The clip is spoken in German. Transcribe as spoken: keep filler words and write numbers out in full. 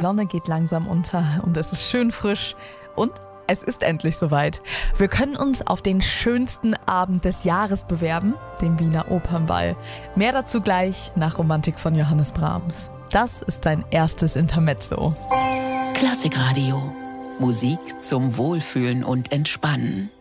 Sonne geht langsam unter und es ist schön frisch und es ist endlich soweit. Wir können uns auf den schönsten Abend des Jahres bewerben, den Wiener Opernball. Mehr dazu gleich nach Romantik von Johannes Brahms. Das ist dein erstes Intermezzo. Klassikradio. Musik zum Wohlfühlen und Entspannen.